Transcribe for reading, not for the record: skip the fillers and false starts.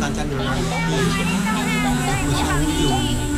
大家留言，第一，我想用